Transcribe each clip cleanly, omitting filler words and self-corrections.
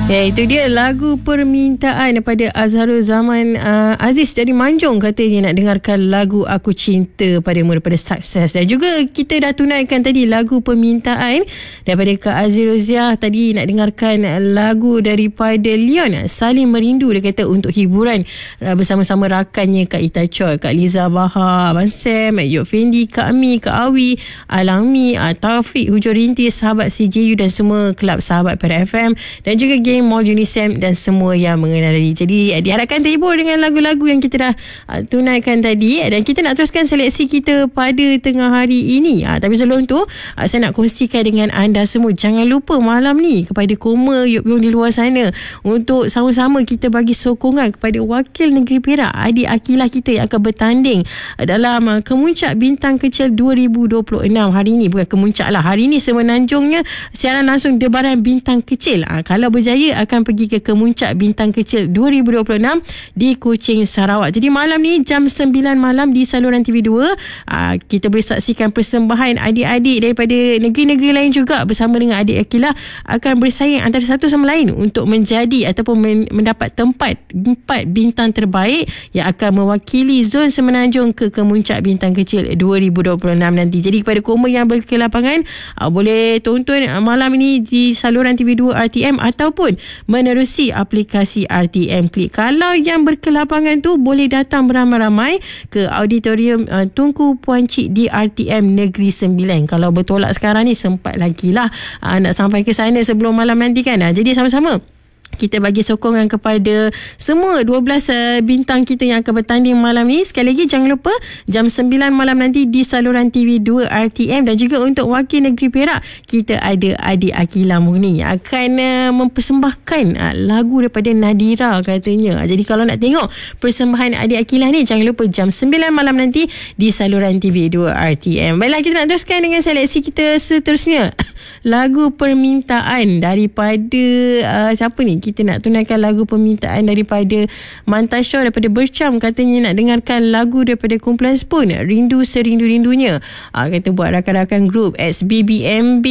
Ya, itu dia lagu permintaan daripada Azharul Zaman Aziz dari Manjung. Katanya nak dengarkan lagu Aku Cinta Padamu daripada Sukses. Dan juga kita dah tunaikan tadi lagu permintaan daripada Kak Aziroziah. Tadi nak dengarkan lagu daripada Leon, Saling Merindu. Dia kata untuk hiburan bersama-sama rakannya Kak Ita Choi, Kak Liza Bahar, Abang Sam, Yok Fendi, Kak Ami, Kak Awi, Alami, Taufik, Hujur Rintis, sahabat CJU dan semua kelab sahabat pada FM dan juga geng Mall Unisem dan semua yang mengenali. Jadi diharapkan terhibur dengan lagu-lagu yang kita dah tunaikan tadi. Dan kita nak teruskan seleksi kita pada tengah hari ini. Tapi sebelum tu saya nak kongsikan dengan anda semua, jangan lupa malam ni kepada Koma Yop-Yong di luar sana untuk sama-sama kita bagi sokongan kepada Wakil Negeri Perak, adik Akilah kita yang akan bertanding dalam Kemuncak Bintang Kecil 2026 hari ini. Bukan Kemuncak lah, hari ini semenanjungnya siaran langsung Debaran Bintang Kecil. Kalau berjaya akan pergi ke Kemuncak Bintang Kecil 2026 di Kuching, Sarawak. Jadi malam ni jam 9 malam di saluran TV2 kita boleh saksikan persembahan adik-adik daripada negeri-negeri lain juga bersama dengan adik Akilah akan bersaing antara satu sama lain untuk menjadi ataupun mendapat tempat 4 bintang terbaik yang akan mewakili zon semenanjung ke Kemuncak Bintang Kecil 2026 nanti. Jadi kepada Koma yang berkelapangan boleh tonton malam ini di saluran TV2 RTM ataupun menerusi aplikasi RTM Klik. Kalau yang berkelapangan tu boleh datang beramai-ramai ke auditorium Tunku Puan Cik di RTM Negeri Sembilan. Kalau bertolak sekarang ni sempat lagi lah nak sampai ke sana sebelum malam nanti kan. Jadi sama-sama kita bagi sokongan kepada semua 12 bintang kita yang akan bertanding malam ni. Sekali lagi jangan lupa jam 9 malam nanti di saluran TV2 RTM. Dan juga untuk Wakil Negeri Perak kita ada adik Akilah Murni yang akan mempersembahkan lagu daripada Nadira katanya. Jadi kalau nak tengok persembahan adik Akilah ni jangan lupa jam 9 malam nanti di saluran TV2 RTM. Baiklah, kita nak teruskan dengan seleksi kita seterusnya. Lagu permintaan daripada siapa ni? Kita nak tunaikan lagu permintaan daripada Mantasya daripada Bercam. Katanya nak dengarkan lagu daripada kumpulan Spoon, Rindu Serindu-Rindunya. Kata buat rakan-rakan grup XBBMB,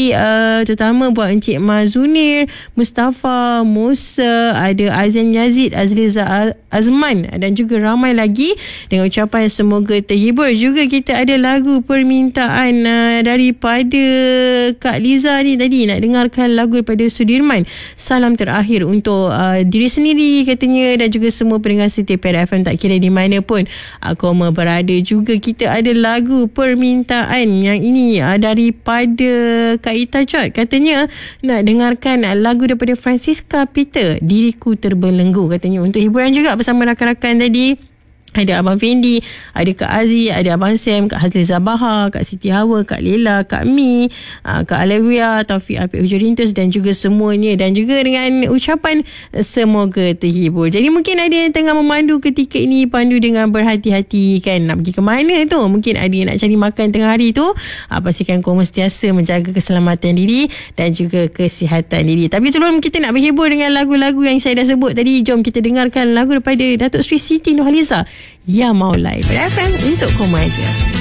terutama buat Encik Mazunir, Mustafa, Musa, ada Azan Yazid, Azliza Azman dan juga ramai lagi, dengan ucapan semoga terhibur. Juga kita ada lagu permintaan daripada Kak Liza ni tadi, nak dengarkan lagu daripada Sudirman, Salam Terakhir untuk diri sendiri katanya dan juga semua pendengar setia PRFM tak kira di mana pun Koma berada. Juga kita ada lagu permintaan yang ini daripada Kak Ita Choi. Katanya nak dengarkan lagu daripada Francisca Peter, Diriku Terbelenggu katanya untuk hiburan juga bersama rakan-rakan tadi. Ada Abang Fendi, ada Kak Aziz, ada Abang Sam, Kak Hazliza Bahar, Kak Siti Hawa, Kak Lela, Kak Mi, Kak Alawiyah, Taufik Apik Hujurintus dan juga semuanya. Dan juga dengan ucapan semoga terhibur. Jadi mungkin ada yang tengah memandu ketika ini, pandu dengan berhati-hati kan, nak pergi ke mana tu. Mungkin ada yang nak cari makan tengah hari tu. Pastikan Koma sentiasa menjaga keselamatan diri dan juga kesihatan diri. Tapi sebelum kita nak berhibur dengan lagu-lagu yang saya dah sebut tadi, jom kita dengarkan lagu daripada Datuk Seri Siti Nurhaliza, Ya Maulai, pada FM untuk Koma aja.